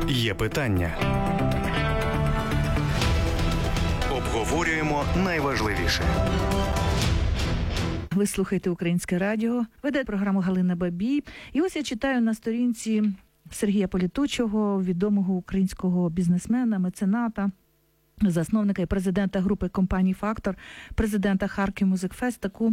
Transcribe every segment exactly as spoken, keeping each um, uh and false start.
Є питання. Обговорюємо найважливіше. Ви слухаєте Українське радіо, веде програму Галина Бабій. І ось я читаю на сторінці Сергія Політучого, відомого українського бізнесмена, мецената, засновника і президента групи компаній «Фактор», президента Харків Музикфест, таку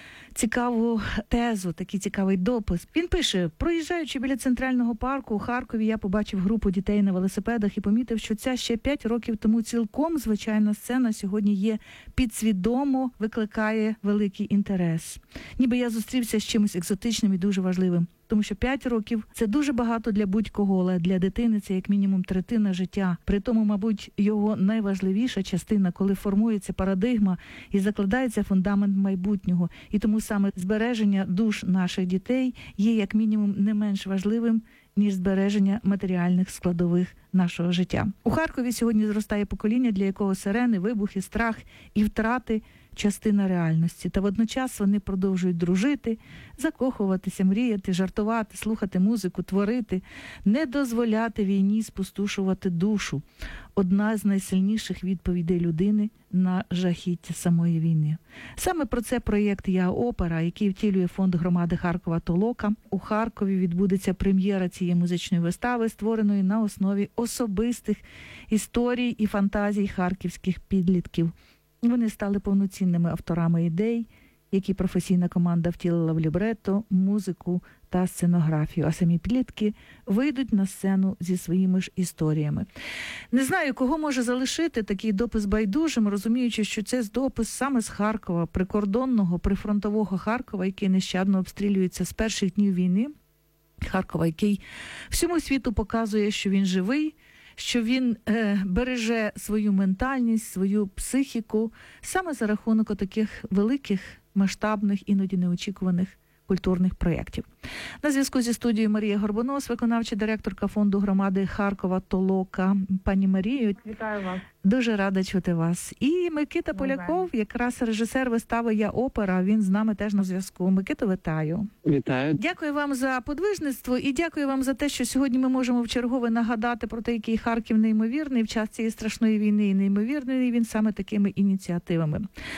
цікаву тезу, такий цікавий допис. Він пише: проїжджаючи біля Центрального парку у Харкові, я побачив групу дітей на велосипедах і помітив, що ця ще п'ять років тому цілком звичайна сцена сьогодні є підсвідомо, викликає великий інтерес. Ніби я зустрівся з чимось екзотичним і дуже важливим. Тому що п'ять років – це дуже багато для будь-кого, але для дитини це як мінімум третина життя. При тому, мабуть, його найважливіша частина, коли формується парадигма і закладається фундамент майбутнього. І тому саме збереження душ наших дітей є як мінімум не менш важливим, ніж збереження матеріальних складових нашого життя. У Харкові сьогодні зростає покоління, для якого сирени, вибухи, страх і втрати – частина реальності. Та водночас вони продовжують дружити, закохуватися, мріяти, жартувати, слухати музику, творити, не дозволяти війні спустошувати душу. Одна з найсильніших відповідей людини на жахіття самої війни. Саме про це проєкт «Я опера», який втілює фонд громади Харкова «Толока». У Харкові відбудеться прем'єра цієї музичної вистави, створеної на основі особистих історій і фантазій харківських підлітків. Вони стали повноцінними авторами ідей, які професійна команда втілила в лібретто, музику та сценографію, а самі підлітки вийдуть на сцену зі своїми ж історіями. Не знаю, кого може залишити такий допис байдужим, розуміючи, що це допис саме з Харкова, прикордонного, прифронтового Харкова, який нещадно обстрілюється з перших днів війни. Харкова, який всьому світу показує, що він живий, що він е, береже свою ментальність, свою психіку саме за рахунок таких великих, масштабних, іноді неочікуваних культурних проєктів. На зв'язку зі студією Марія Горбонос, виконавча директорка фонду громади Харкова «Толока». Пані Марію, вітаю вас. Дуже рада чути вас. І Микита Поляков, якраз режисер вистави «Я опера», він з нами теж на зв'язку. Микито, вітаю. Вітаю. Дякую вам за подвижництво і дякую вам за те, що сьогодні ми можемо вчергове нагадати про те, який Харків неймовірний в час цієї страшної війни, і неймовірний він саме такими ініціативами.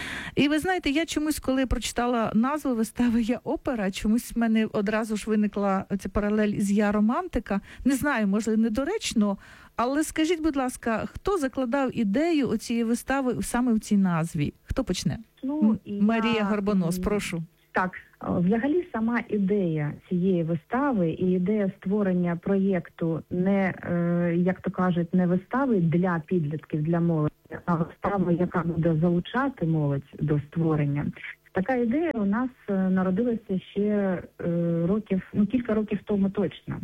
І ви знаєте, я чомусь, коли прочитала назву вистави «Я опера», чомусь в мене одразу ж виникла ця паралель із «Я романтика». Не знаю, може, недоречно, але скажіть, будь ласка, хто закладав ідею оцієї вистави саме в цій назві? Хто почне? Ну, Марія я... Горбонос, прошу. Так, взагалі сама ідея цієї вистави і ідея створення проєкту не, як то кажуть, не вистави для підлітків, для молоді, а вистави, яка буде залучати молодь до створення. Така ідея у нас народилася ще років, ну кілька років тому точно.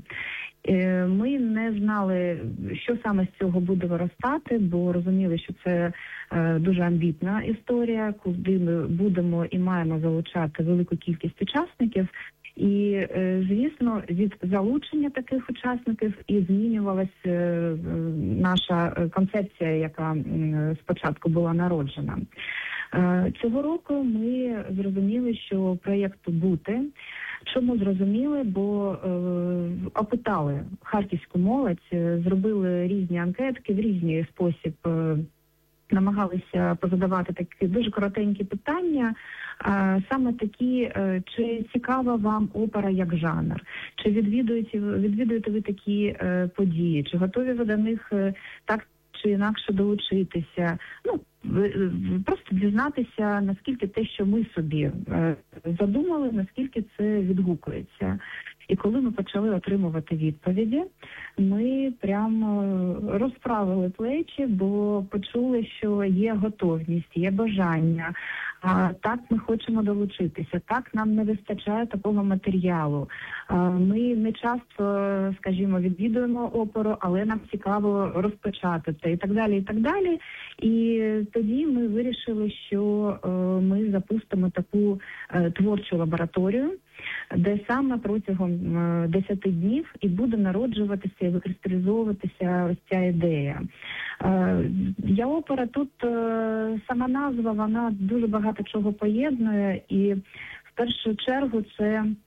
Ми не знали, що саме з цього буде виростати, бо розуміли, що це дуже амбітна історія, куди ми будемо і маємо залучати велику кількість учасників. І, звісно, від залучення таких учасників і змінювалася наша концепція, яка спочатку була народжена. Цього року ми зрозуміли, що проєкту бути. Чому зрозуміли? Бо е, опитали харківську молодь, зробили різні анкетки, в різний спосіб е, намагалися позадавати такі дуже коротенькі питання, е, саме такі, е, чи цікава вам опера як жанр, чи відвідуєте, відвідуєте ви такі е, події, чи готові ви до них е, так чи інакше долучитися. Ну, просто дізнатися, наскільки те, що ми собі е, задумали, наскільки це відгукується. І коли ми почали отримувати відповіді, ми прямо розправили плечі, бо почули, що є готовність, є бажання. А, так, ми хочемо долучитися, так, нам не вистачає такого матеріалу. А, ми не часто, скажімо, відвідуємо оперу, але нам цікаво розпочати це і так далі, і так далі. І тоді ми вирішили, що е, ми запустимо таку е, творчу лабораторію, де саме протягом десяти днів і буде народжуватися і викристалізовуватися ось ця ідея. Я опера тут, сама назва, вона дуже багато чого поєднує, і в першу чергу це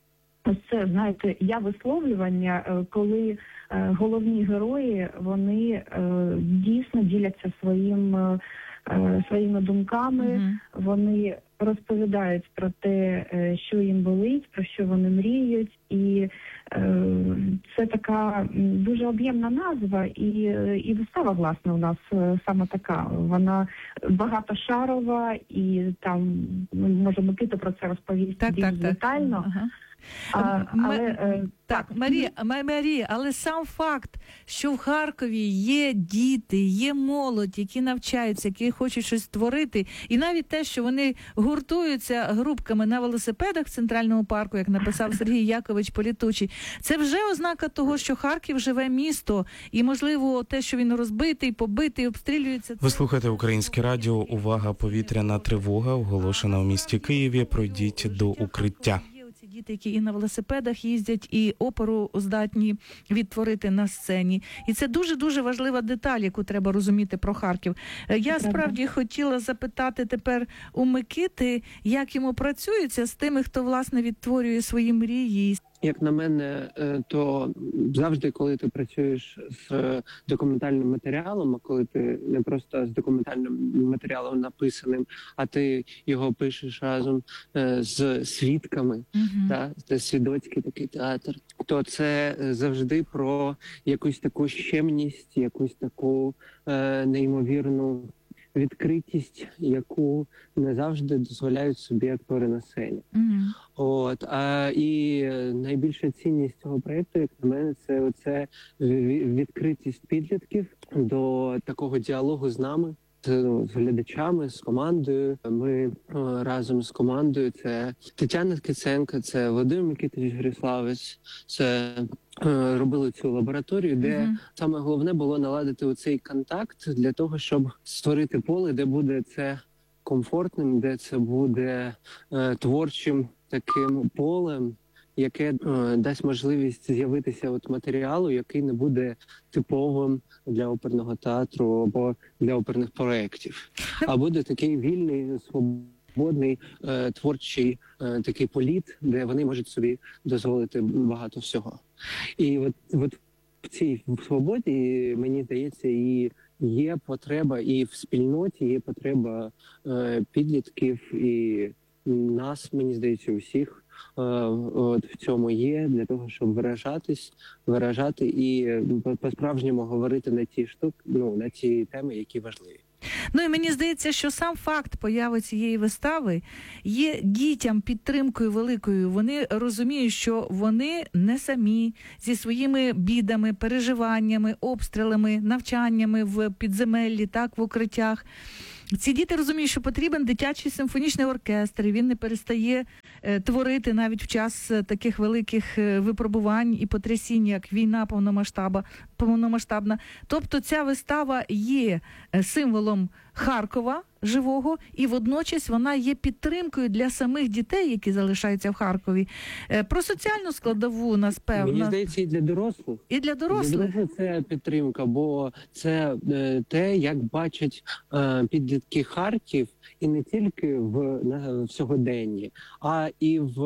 ось це, знаєте, я висловлювання, е, коли е, головні герої, вони е, дійсно діляться своїм, е, своїми думками, Мгм. вони розповідають про те, е, що їм болить, про що вони мріють, і е, це така м, дуже об'ємна назва, і, е, і вистава, власне, у нас е, саме така. Вона багатошарова, і там, ну, може, Микита про це розповість Так, більш так, так. детально. Ага. А, М- але, е, Так, Марія, Ма- Марія, але сам факт, що в Харкові є діти, є молодь, які навчаються, які хочуть щось створити, і навіть те, що вони гуртуються групками на велосипедах в Центральному парку, як написав Сергій Якович Політучий, це вже ознака того, що Харків живе місто, і, можливо, те, що він розбитий, побитий, обстрілюється... Ви слухаєте Українське радіо. Увага, повітряна тривога оголошена у місті Києві. Пройдіть до укриття. Є оці діти, які і на велосипедах їздять, і оперу здатні відтворити на сцені. І це дуже-дуже важлива деталь, яку треба розуміти про Харків. Е, Я Правда. справді хотіла запитати тепер у Микити, як йому працюється з тими, хто, власне, відтворює свої мрії. Як на мене, е, то завжди, коли ти працюєш з документальним матеріалом, а коли ти не просто з документальним матеріалом написаним, а ти його пишеш разом е, з свідками, Мгм. та це свідоцький такий театр, то це е, завжди про якусь таку щемність, якусь таку е, неймовірну відкритість, яку не завжди дозволяють собі актори на сцені. Мгм. От а і найбільша цінність цього проєкту, як на мене, це оце ві- відкритість підлітків до такого діалогу з нами, з, ну, з глядачами, з командою. Ми о, разом з командою. Це Тетяна Ткаченко, це Володимир Микитович Гриславець. Це е, робили цю лабораторію, де Мгм. саме головне було наладити оцей контакт для того, щоб створити поле, де буде це комфортним, де це буде е, творчим таким полем, яке е, дасть можливість з'явитися от матеріалу, який не буде типовим для оперного театру або для оперних проєктів, а буде такий вільний, свободний, е, творчий е, такий політ, де вони можуть собі дозволити багато всього. І от, от в цій свободі, мені здається, і є потреба, і в спільноті є потреба е, підлітків, і нас, мені здається, усіх е, от в цьому є для того, щоб виражатись, виражати і по- по-справжньому говорити на ті штуки, ну на ті теми, які важливі. Ну і мені здається, що сам факт появи цієї вистави є дітям підтримкою великою. Вони розуміють, що вони не самі зі своїми бідами, переживаннями, обстрілами, навчаннями в підземеллі, так, в укриттях. Ці діти розуміють, що потрібен дитячий симфонічний оркестр, і він не перестає е, творити навіть в час е, таких великих е, випробувань і потрясінь, як війна повномасштаба, повномасштабна. Тобто ця вистава є е, символом Харкова живого, і водночас вона є підтримкою для самих дітей, які залишаються в Харкові. Е, Про соціальну складову, Мені напевно, здається, і для дорослих. і для Для дорослих. дорослих це підтримка, бо це е, те, як бачать е, підлітки Харків, і не тільки в, на, в сьогоденні, а і в,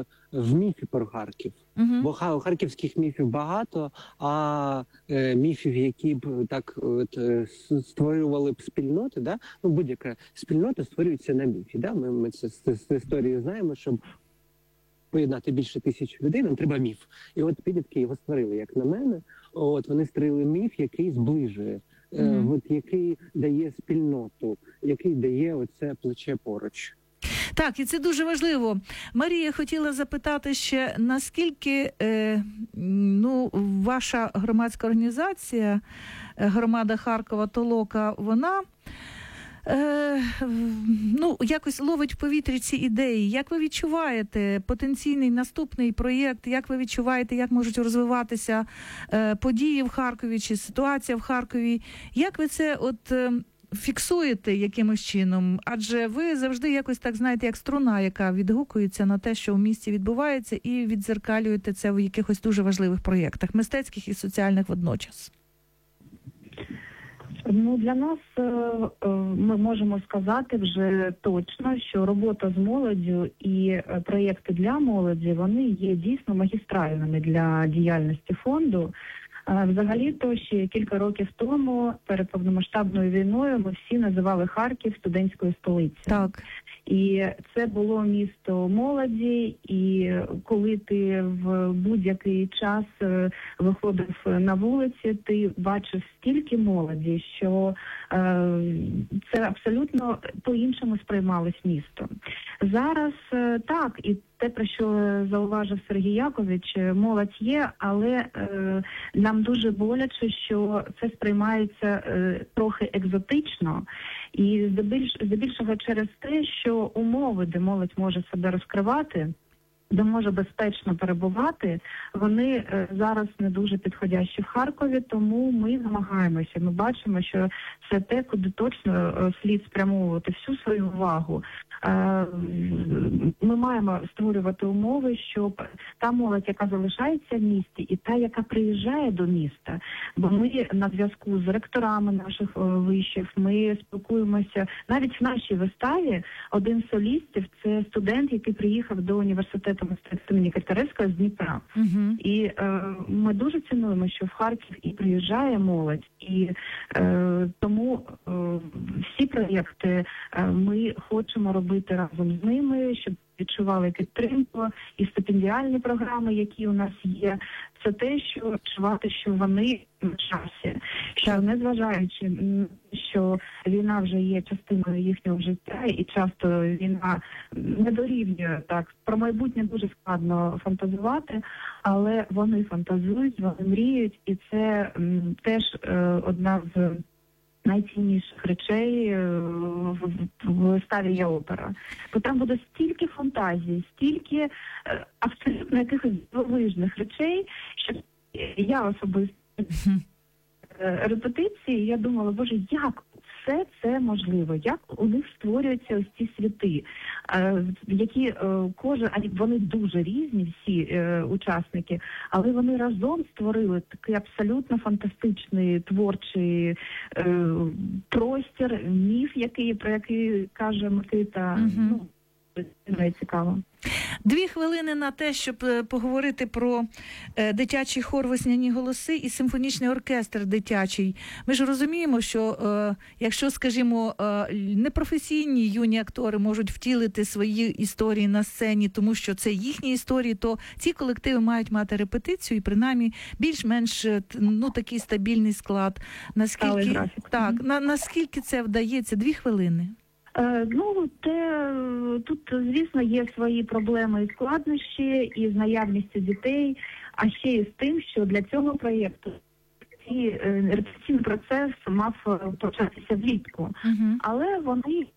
в міфі про Харків. Угу. Бо ха- харківських міфів багато, а е, міфів, які б так от, е, с- створювали б спільноти, да? Ну, будь-яка спільнота створюється на міфі. Да? Ми, ми це з, з історії знаємо, щоб поєднати більше тисяч людей, нам треба міф. І от підлітки його створили, як на мене. От вони створили міф, який зближує, е, Мгм. от, який дає спільноту, який дає оце плече поруч. Так, і це дуже важливо. Марія, хотіла запитати ще, наскільки е, ну, ваша громадська організація, е, громада Харкова Толока, вона е, ну, якось ловить в повітрі ці ідеї. Як ви відчуваєте потенційний наступний проєкт? Як ви відчуваєте, як можуть розвиватися е, події в Харкові чи ситуація в Харкові? Як ви це от... Е, фіксуєте якимось чином? Адже ви завжди якось так, знаєте, як струна, яка відгукується на те, що в місті відбувається, і віддзеркалюєте це в якихось дуже важливих проєктах, мистецьких і соціальних водночас. Ну, для нас е, е, ми можемо сказати вже точно, що робота з молоддю і е, проєкти для молоді, вони є дійсно магістральними для діяльності фонду. Е, Взагалі-то ще кілька років тому, перед повномасштабною війною, ми всі називали Харків студентською столицею. Так. І це було місто молоді, і коли ти в будь-який час е, виходив на вулиці, ти бачив стільки молоді, що е, це абсолютно по-іншому сприймалось місто. Зараз е, так, і те, про що зауважив Сергій Якович, молодь є, але е, нам дуже боляче, що це сприймається е, трохи екзотично, і здебільш, здебільшого через те, що умови, де молодь може себе розкривати, де може безпечно перебувати, вони е, зараз не дуже підходящі в Харкові, тому ми намагаємося. Ми бачимо, що це те, куди точно е, слід спрямовувати всю свою увагу. Е, ми маємо створювати умови, щоб та молодь, яка залишається в місті, і та, яка приїжджає до міста, бо ми на зв'язку з ректорами наших е, вишів, ми спілкуємося. Навіть в нашій виставі один з солістів – це студент, який приїхав до університету мистецтв імені Котляревського з Дніпра. Угу. І е, ми дуже цінуємо, що в Харків і приїжджає молодь, і е, тому е, всі проєкти е, ми хочемо робити разом з ними, щоб відчували підтримку, і стипендіальні програми, які у нас є, це те, що відчувати, що вони на часі, що Так. незважаючи, що війна вже є частиною їхнього життя, і часто війна не дорівнює так. Про майбутнє дуже складно фантазувати, але вони фантазують, вони мріють, і це м, теж е, одна з найцінніших речей е, в, в виставі «Я опера». Бо там буде стільки фантазії, стільки е, абсолютно якихось дивовижних речей, що я особисто е, репетиції, я думала, боже, як все це можливо, як у них створюються ось ці світи, е, які е, кожен, вони дуже різні, всі е, учасники, але вони разом створили такий абсолютно фантастичний творчий е, простір, міф, який, про який каже Микита. Угу. Ну, це цікаво. Дві хвилини на те, щоб е, поговорити про е, дитячий хор «Весняні голоси» і симфонічний оркестр дитячий. Ми ж розуміємо, що е, якщо, скажімо, е, непрофесійні юні актори можуть втілити свої історії на сцені, тому що це їхні історії, то ці колективи мають мати репетицію і принаймні більш-менш е, ну, такий стабільний склад. Наскільки, так, на, наскільки це вдається? Дві хвилини. Ну, те, тут, звісно, є свої проблеми і складнощі, і з наявністю дітей, а ще і з тим, що для цього проєкту репетиційний процес мав початися влітку. Угу. Але вони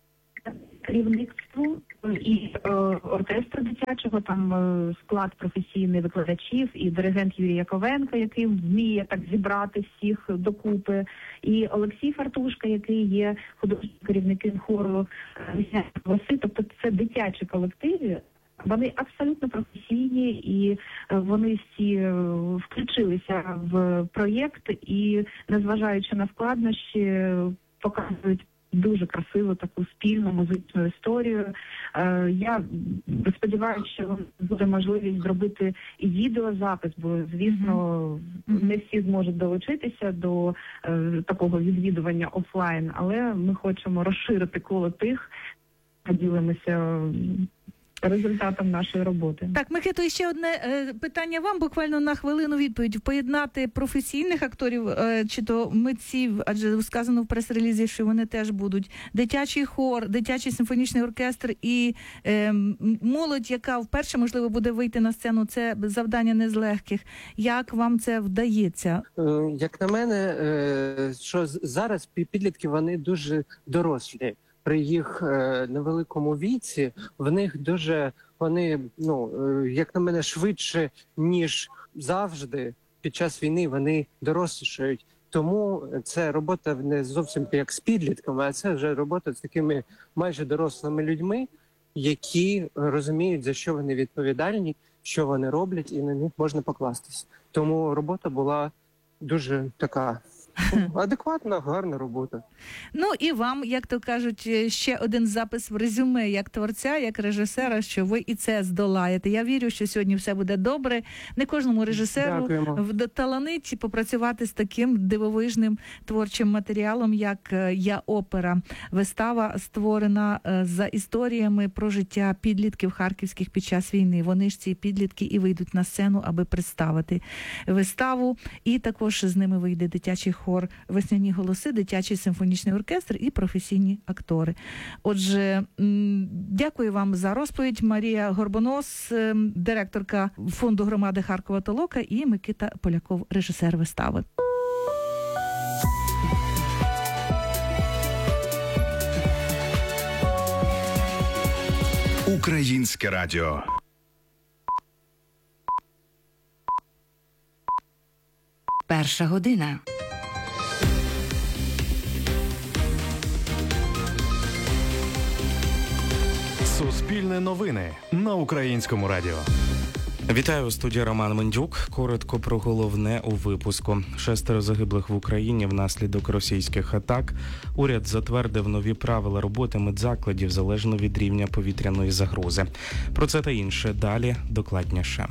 керівництву і е, оркестру дитячого, там е, склад професійний викладачів, і диригент Юрій Яковенко, який вміє так зібрати всіх докупи, і Олексій Фартушка, який є художнім керівником хору «Весняні голоси». Тобто це дитячі колективи. Вони абсолютно професійні, і вони всі включилися в проєкт і, незважаючи на складнощі, показують дуже красиву таку спільну музичну історію. Е, я сподіваюся, що буде можливість зробити і відеозапис, бо, звісно, mm-hmm. не всі зможуть долучитися до е, такого відвідування офлайн, але ми хочемо розширити коло тих, поділимося результатом нашої роботи. Так, Микито, і ще одне е, питання вам, буквально на хвилину відповідь. Поєднати професійних акторів е, чи то митців, адже сказано в прес-релізі, що вони теж будуть, дитячий хор, дитячий симфонічний оркестр і е, молодь, яка вперше, можливо, буде вийти на сцену, це завдання не з легких. Як вам це вдається? Е, як на мене, е, що зараз підлітки, вони дуже дорослі. При їх е, невеликому віці в них дуже вони, ну е, як на мене, швидше ніж завжди під час війни вони дорослішають. Тому це робота не зовсім як з підлітками, а це вже робота з такими майже дорослими людьми, які розуміють, за що вони відповідальні, що вони роблять, і на них можна покластись. Тому робота була дуже така Адекватна, гарна робота. Ну і вам, як то кажуть, ще один запис в резюме як творця, як режисера, що ви і це здолаєте. Я вірю, що сьогодні все буде добре. Не кожному режисеру вдоталанить попрацювати з таким дивовижним творчим матеріалом, як «Я опера». Вистава створена за історіями про життя підлітків харківських під час війни. Вони ж ці підлітки і вийдуть на сцену, аби представити виставу. І також з ними вийде дитячий хор «Весняні голоси», дитячий симфонічний оркестр і професійні актори. Отже, дякую вам за розповідь. Марія Горбонос, директорка фонду громади Харкова Толока, і Микита Поляков, режисер вистави. Українське радіо. Перша година. Суспільне новини на Українському радіо. Вітаю, студія Роман Мендюк. Коротко про головне у випуску. Шестеро загиблих в Україні внаслідок російських атак. Уряд затвердив нові правила роботи медзакладів залежно від рівня повітряної загрози. Про це та інше далі докладніше.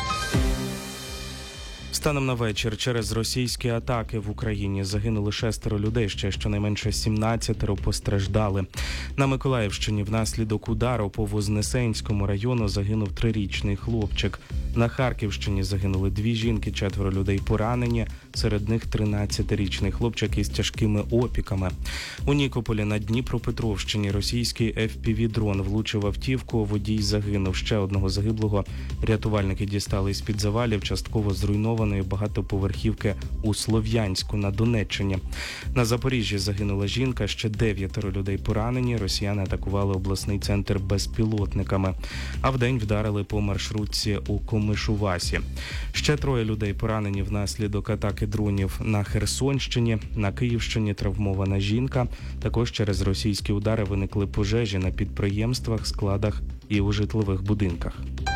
Станом на вечір через російські атаки в Україні загинули шестеро людей, ще щонайменше сімнадцятеро постраждали. На Миколаївщині внаслідок удару по Вознесенському району загинув трирічний хлопчик. На Харківщині загинули дві жінки, четверо людей поранені, серед них тринадцятирічний хлопчик із тяжкими опіками. У Нікополі на Дніпропетровщині російський еф пі ві-дрон влучив автівку, водій загинув. Ще одного загиблого рятувальники дістали з-під завалів частково зруйнованої багатоповерхівки у Слов'янську на Донеччині. На Запоріжжі загинула жінка, ще дев'ятеро людей поранені. Росіяни атакували обласний центр безпілотниками, а вдень вдарили по маршрутці у Комишувасі. Ще троє людей поранені внаслідок атаки дронів на Херсонщині. На Київщині травмована жінка. Також через російські удари виникли пожежі на підприємствах, складах і у житлових будинках.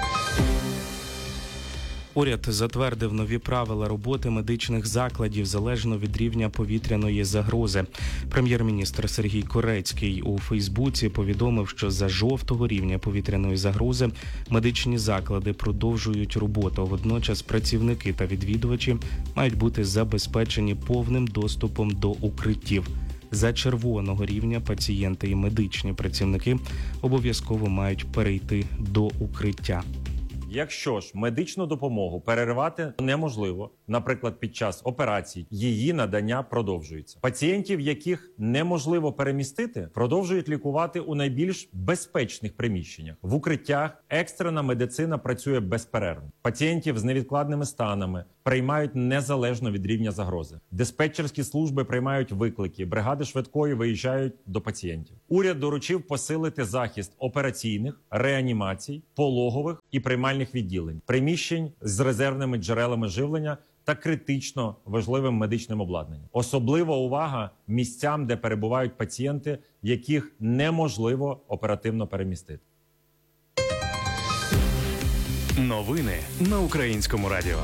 Уряд затвердив нові правила роботи медичних закладів залежно від рівня повітряної загрози. Прем'єр-міністр Сергій Корецький у Фейсбуці повідомив, що за жовтого рівня повітряної загрози медичні заклади продовжують роботу. Водночас працівники та відвідувачі мають бути забезпечені повним доступом до укриттів. За червоного рівня пацієнти і медичні працівники обов'язково мають перейти до укриття. Якщо ж медичну допомогу переривати неможливо, наприклад, під час операцій, її надання продовжується. Пацієнтів, яких неможливо перемістити, продовжують лікувати у найбільш безпечних приміщеннях. В укриттях екстрена медицина працює безперервно. Пацієнтів з невідкладними станами приймають незалежно від рівня загрози. Диспетчерські служби приймають виклики, бригади швидкої виїжджають до пацієнтів. Уряд доручив посилити захист операційних, реанімацій, пологових і приймальних відділень, приміщень з резервними джерелами живлення та критично важливим медичним обладнанням. Особлива увага місцям, де перебувають пацієнти, яких неможливо оперативно перемістити. Новини на Українському радіо.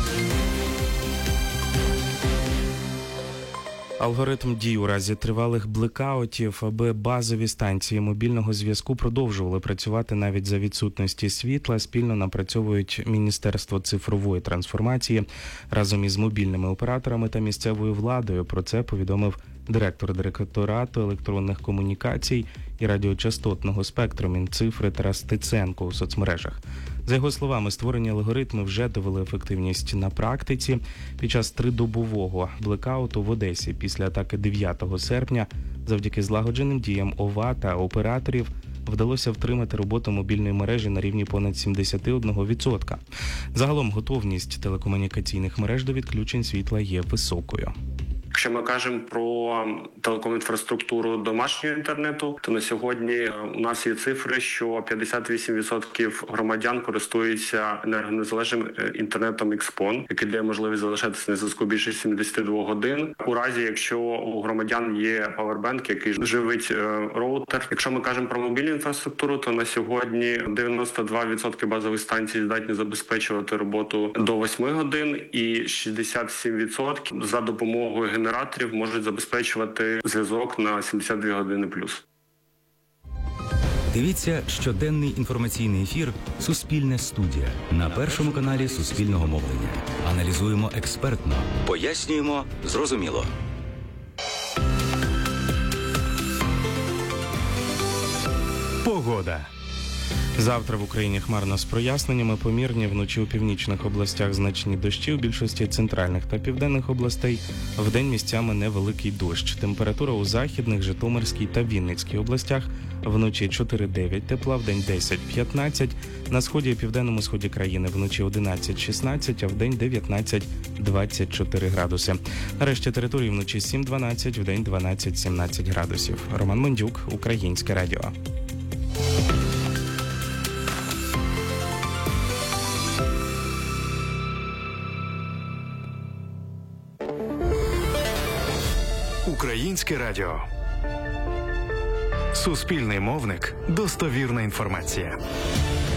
Алгоритм дій у разі тривалих блекаутів, аби базові станції мобільного зв'язку продовжували працювати навіть за відсутності світла, спільно напрацьовують Міністерство цифрової трансформації разом із мобільними операторами та місцевою владою. Про це повідомив директор директорату електронних комунікацій і радіочастотного спектру Мінцифри Тарас Стеценко у соцмережах. За його словами, створені алгоритми вже довели ефективність на практиці. Під час тридобового блекауту в Одесі після атаки дев'ятого серпня завдяки злагодженим діям ОВА та операторів вдалося втримати роботу мобільної мережі на рівні понад сімдесят один відсоток. Загалом готовність телекомунікаційних мереж до відключень світла є високою. Якщо ми кажемо про телекомінфраструктуру домашнього інтернету, то на сьогодні у нас є цифри, що п'ятдесят вісім відсотків громадян користуються енергонезалежним інтернетом Xpon, який дає можливість залишатися на зв'язку більше сімдесят два годин. У разі, якщо у громадян є павербенк, який живить роутер. Якщо ми кажемо про мобільну інфраструктуру, то на сьогодні дев'яносто два відсотки базових станцій здатні забезпечувати роботу до восьми годин і шістдесят сім відсотків за допомогою генераторів операторів можуть забезпечувати зв'язок на сімдесят дві години плюс. Дивіться щоденний інформаційний ефір «Суспільне студія» на Першому каналі Суспільного мовлення. Аналізуємо експертно, пояснюємо зрозуміло. Погода. Завтра в Україні хмарно з проясненнями, помірні, вночі у північних областях значні дощі, у більшості центральних та південних областей. Вдень місцями невеликий дощ. Температура у західних, Житомирській та Вінницькій областях. Вночі чотири-дев'ять тепла, вдень десять-п'ятнадцять. На сході і південному сході країни вночі одинадцять-шістнадцять, а вдень дев'ятнадцять-двадцять чотири градуси. На решті території вночі сім-дванадцять, вдень дванадцять-сімнадцять градусів. Роман Мендюк, Українське радіо. Українське радіо. Суспільний мовник. Достовірна інформація.